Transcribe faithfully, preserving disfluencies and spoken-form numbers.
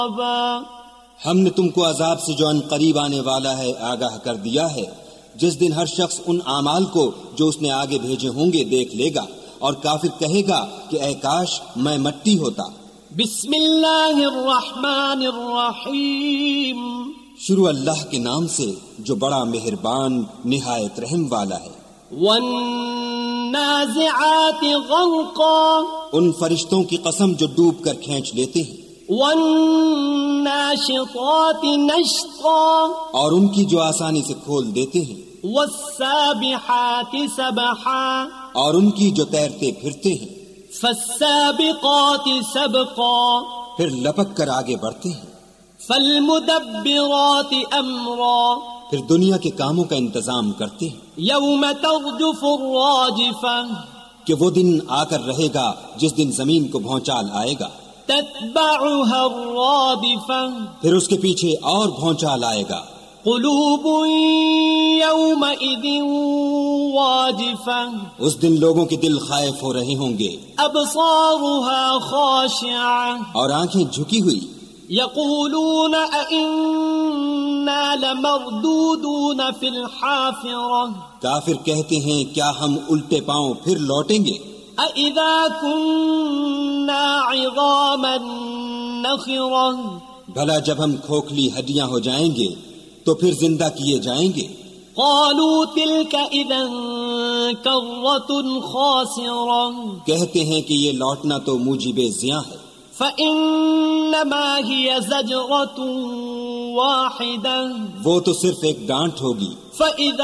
ہم نے تم کو عذاب سے جو ان قریب آنے والا ہے آگاہ کر دیا ہے، جس دن ہر شخص ان اعمال کو جو اس نے آگے بھیجے ہوں گے دیکھ لے گا، اور کافر کہے گا کہ اے کاش میں مٹی ہوتا۔ بسم اللہ الرحمن الرحیم، شروع اللہ کے نام سے جو بڑا مہربان نہایت رحم والا ہے۔ والنازعات غرقا، ان فرشتوں کی قسم جو ڈوب کر کھینچ لیتے ہیں۔ والناشطات نشطا، اور ان کی جو آسانی سے کھول دیتے ہیں۔ والسابحات سبحا، اور ان کی جو تیرتے پھرتے ہیں۔ فالسابقات سبقا، پھر لپک کر آگے بڑھتے ہیں۔ فالمدبرات امرا، پھر دنیا کے کاموں کا انتظام کرتے ہیں۔ یوم ترجف الراجفہ، کہ وہ دن آ کر رہے گا جس دن زمین کو بھونچال آئے گا۔ تتبعها الرادفہ، پھر اس کے پیچھے اور بھونچال آئے گا۔ قلوب یومئذ واجفہ، اس دن لوگوں کے دل خائف ہو رہے ہوں گے۔ ابصارها خاشعہ، اور آنکھیں جھکی ہوئی۔ یقولون ائنا لمردودون فی الحافرہ، کافر کہتے ہیں کیا ہم الٹے پاؤں پھر لوٹیں گے؟ اذا كنا عظاما نخرہ، بھلا جب ہم کھوکھلی ہڈیاں ہو جائیں گے تو پھر زندہ کیے جائیں گے۔ قالوا تلك اذا کرۃ خاسرہ، کہتے ہیں کہ یہ لوٹنا تو موجب زیاں ہے۔ فانما هي زجرۃ واحدہ، وہ تو صرف ایک ڈانٹ ہوگی۔ فاذا